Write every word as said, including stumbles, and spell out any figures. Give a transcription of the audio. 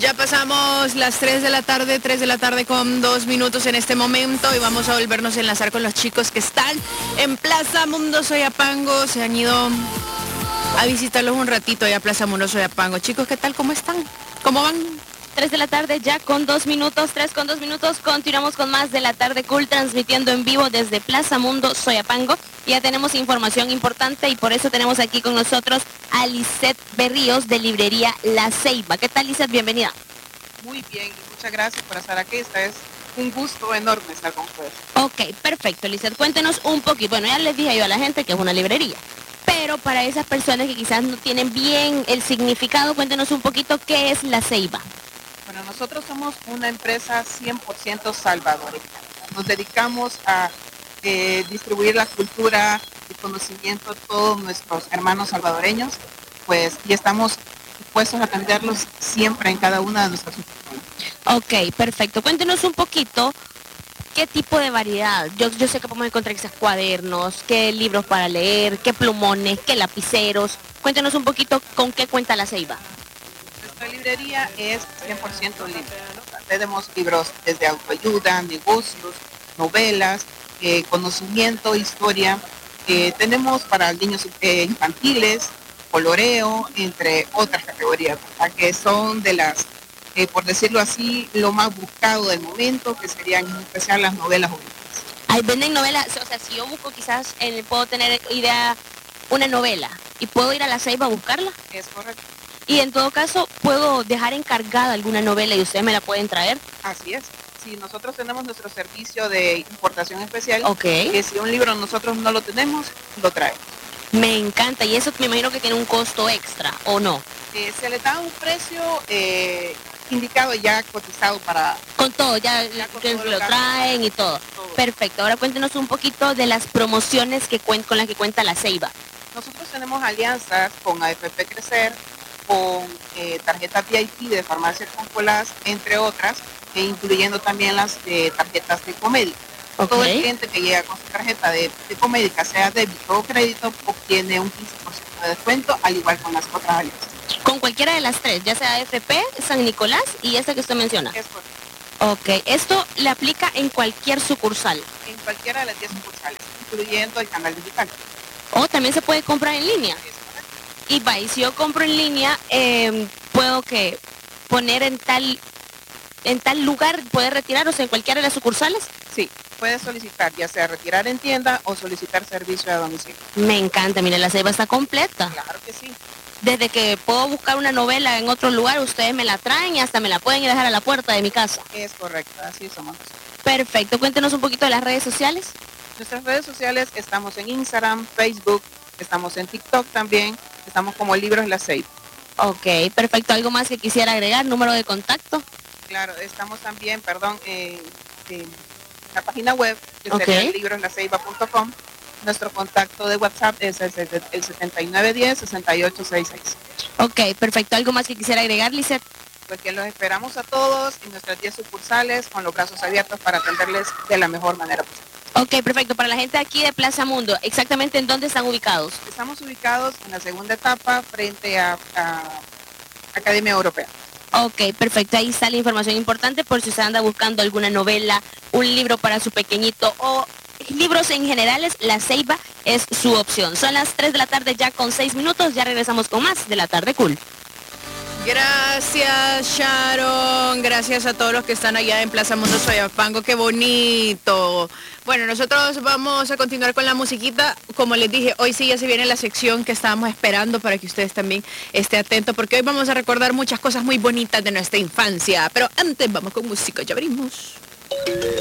Ya pasamos las tres de la tarde, tres de la tarde con dos minutos en este momento y vamos a volvernos a enlazar con los chicos que están en Plaza Mundo Soyapango. Se han ido a visitarlos un ratito allá a Plaza Mundo Soyapango. Chicos, ¿qué tal? ¿Cómo están? ¿Cómo van? tres de la tarde ya con dos minutos, tres con dos minutos, continuamos con más de la tarde cool, transmitiendo en vivo desde Plaza Mundo Soyapango. Ya tenemos información importante y por eso tenemos aquí con nosotros a Lisette Berríos de Librería La Ceiba. ¿Qué tal, Lisette? Bienvenida. Muy bien, muchas gracias por estar aquí. Esta es un gusto enorme estar con ustedes. Ok, perfecto, Lisette. Cuéntenos un poquito. Bueno, ya les dije yo a la gente que es una librería, pero para esas personas que quizás no tienen bien el significado, cuéntenos un poquito qué es La Ceiba. Bueno, nosotros somos una empresa cien por ciento salvadoreña. Nos dedicamos a eh, distribuir la cultura y conocimiento a todos nuestros hermanos salvadoreños, pues, y estamos dispuestos a atenderlos siempre en cada una de nuestras oficinas. Ok, perfecto. Cuéntenos un poquito qué tipo de variedad. Yo, yo sé que podemos encontrar quizás cuadernos, qué libros para leer, qué plumones, qué lapiceros. Cuéntenos un poquito con qué cuenta La Ceiba. Nuestra librería es cien por ciento libre. Tenemos libros desde autoayuda, negocios, novelas, eh, conocimiento, historia. Eh, tenemos para niños eh, infantiles, coloreo, entre otras categorías, ¿verdad? Que son de las, eh, por decirlo así, lo más buscado del momento, que serían en especial las novelas juveniles. Ahí venden novelas, o sea, si yo busco quizás, eh, puedo tener idea una novela y puedo ir a La Ceiba a buscarla. Es correcto. Y en todo caso, ¿puedo dejar encargada alguna novela y ustedes me la pueden traer? Así es. Sí, nosotros tenemos nuestro servicio de importación especial. Ok. Que si un libro nosotros no lo tenemos, lo traemos. Me encanta. Y eso me imagino que tiene un costo extra, ¿o no? Eh, se le da un precio eh, indicado ya cotizado para... Con todo, ya, ya con que todo lo traen y todo. todo. Perfecto. Ahora cuéntenos un poquito de las promociones que cuen con las que cuenta La Ceiba. Nosotros tenemos alianzas con A F P Crecer, con eh, tarjetas V I P de Farmacia Concolás, entre otras, e incluyendo también las eh, tarjetas de Comédica. Okay. Todo el cliente que llega con su tarjeta de, de Comédica, sea débito o crédito, obtiene un quince por ciento de descuento, al igual con las otras alianzas. Con cualquiera de las tres, ya sea A F P, San Nicolás y esta que usted menciona. Es correcto. Ok, esto le aplica en cualquier sucursal. En cualquiera de las diez sucursales, incluyendo el canal digital. O también se puede comprar en línea. Y va, y si yo compro en línea, eh, puedo que poner en tal en tal lugar, puede retirarse en cualquiera de las sucursales. Sí, puede solicitar, ya sea retirar en tienda o solicitar servicio a domicilio. Me encanta, mire, La Ceiba está completa. Claro que sí. Desde que puedo buscar una novela en otro lugar, ustedes me la traen y hasta me la pueden dejar a la puerta de mi casa. Es correcto, así somos. Perfecto, cuéntenos un poquito de las redes sociales. Nuestras redes sociales, estamos en Instagram, Facebook, estamos en TikTok también, estamos como Libros La Ceiba. Ok, perfecto. ¿Algo más que quisiera agregar? ¿Número de contacto? Claro, estamos también, perdón, en, en la página web, que okay. sería libros la ceiba punto com. Nuestro contacto de WhatsApp es el, el setenta y nueve diez, sesenta y ocho sesenta y seis. Ok, perfecto. ¿Algo más que quisiera agregar, Lisette? Pues que los esperamos a todos en nuestras diez sucursales con los brazos abiertos para atenderles de la mejor manera posible. Ok, perfecto. Para la gente aquí de Plaza Mundo, ¿exactamente en dónde están ubicados? Estamos ubicados en la segunda etapa frente a, a Academia Europea. Ok, perfecto. Ahí está la información importante por si usted anda buscando alguna novela, un libro para su pequeñito o libros en generales, La Ceiba es su opción. Son las tres de la tarde ya con seis minutos. Ya regresamos con más de la tarde cool. Gracias, Sharon. Gracias a todos los que están allá en Plaza Mundo Soyapango. ¡Qué bonito! Bueno, nosotros vamos a continuar con la musiquita. Como les dije, hoy sí ya se viene la sección que estábamos esperando para que ustedes también estén atentos, porque hoy vamos a recordar muchas cosas muy bonitas de nuestra infancia. Pero antes vamos con música. Ya venimos.